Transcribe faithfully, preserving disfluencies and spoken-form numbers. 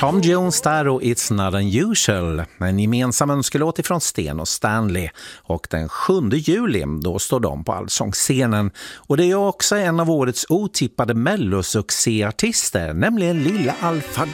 Tom Jones där och It's Not Unusual. En gemensam önskelåt ifrån Sten och Stanley. Och den sjunde juli då står de på Allsångsscenen. Och det är också en av årets otippade mellosuccéartister, nämligen Lilla Alfa